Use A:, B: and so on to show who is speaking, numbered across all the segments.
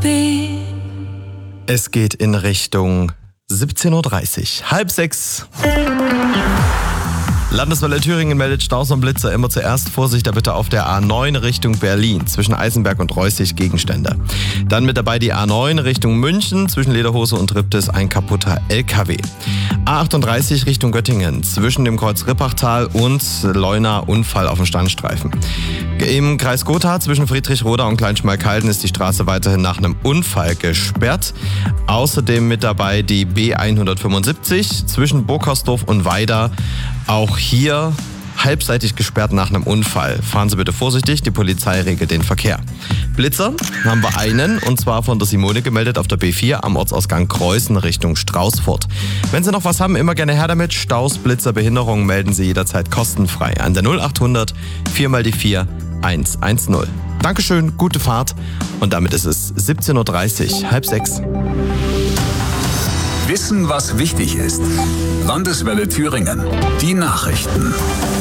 A: Es geht in Richtung 17.30 Uhr. 5:30. Landeswelle Thüringen meldet Staus und Blitzer. Immer zuerst Vorsicht da bitte auf der A9 Richtung Berlin zwischen Eisenberg und Reußig Gegenstände. Dann mit dabei die A9 Richtung München zwischen Lederhose und Ribtis ein kaputter LKW. A38 Richtung Göttingen zwischen dem Kreuz Rippachtal und Leuna Unfall auf dem Standstreifen. Im Kreis Gotha zwischen Friedrichroda und Kleinschmalkalden ist die Straße weiterhin nach einem Unfall gesperrt. Außerdem mit dabei die B175 zwischen Burkersdorf und Weida. Auch hier halbseitig gesperrt nach einem Unfall. Fahren Sie bitte vorsichtig, die Polizei regelt den Verkehr. Blitzer haben wir einen, und zwar von der Simone gemeldet auf der B4 am Ortsausgang Kreuzen Richtung Straußfurt. Wenn Sie noch was haben, immer gerne her damit. Staus, Blitzer, Behinderungen melden Sie jederzeit kostenfrei an der 0800 4x4 110. Dankeschön, gute Fahrt, und damit ist es 17.30 Uhr, 5:30.
B: Wissen, was wichtig ist. Landeswelle Thüringen. Die Nachrichten.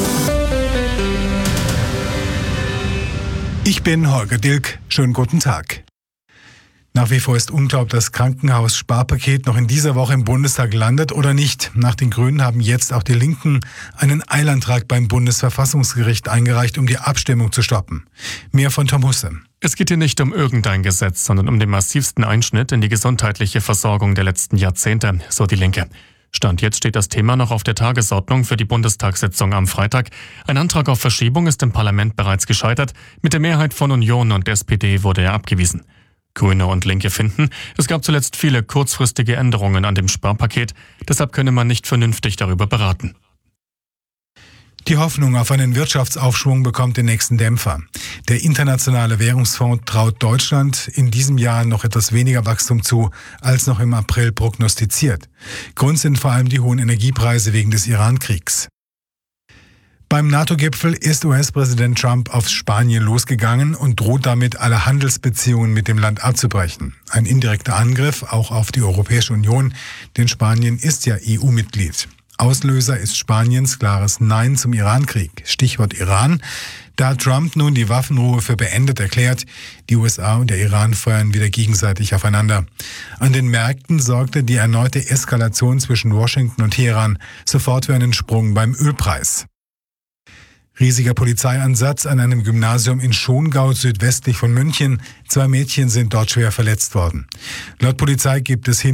C: Ich bin Holger Dilk. Schönen guten Tag. Nach wie vor ist unklar, ob das Krankenhaus-Sparpaket noch in dieser Woche im Bundestag landet oder nicht. Nach den Grünen haben jetzt auch die Linken einen Eilantrag beim Bundesverfassungsgericht eingereicht, um die Abstimmung zu stoppen. Mehr von Tom Husse.
D: Es geht hier nicht um irgendein Gesetz, sondern um den massivsten Einschnitt in die gesundheitliche Versorgung der letzten Jahrzehnte, so die Linke. Stand jetzt steht das Thema noch auf der Tagesordnung für die Bundestagssitzung am Freitag. Ein Antrag auf Verschiebung ist im Parlament bereits gescheitert. Mit der Mehrheit von Union und SPD wurde er abgewiesen. Grüne und Linke finden, es gab zuletzt viele kurzfristige Änderungen an dem Sparpaket. Deshalb könne man nicht vernünftig darüber beraten.
C: Die Hoffnung auf einen Wirtschaftsaufschwung bekommt den nächsten Dämpfer. Der Internationale Währungsfonds traut Deutschland in diesem Jahr noch etwas weniger Wachstum zu, als noch im April prognostiziert. Grund sind vor allem die hohen Energiepreise wegen des Iran-Kriegs. Beim NATO-Gipfel ist US-Präsident Trump auf Spanien losgegangen und droht damit, alle Handelsbeziehungen mit dem Land abzubrechen. Ein indirekter Angriff auch auf die Europäische Union, denn Spanien ist ja EU-Mitglied. Auslöser ist Spaniens klares Nein zum Iran-Krieg. Stichwort Iran. Da hat Trump nun die Waffenruhe für beendet erklärt. Die USA und der Iran feuern wieder gegenseitig aufeinander. An den Märkten sorgte die erneute Eskalation zwischen Washington und Teheran sofort für einen Sprung beim Ölpreis. Riesiger Polizeieinsatz an einem Gymnasium in Schongau südwestlich von München. 2 Mädchen sind dort schwer verletzt worden. Laut Polizei gibt es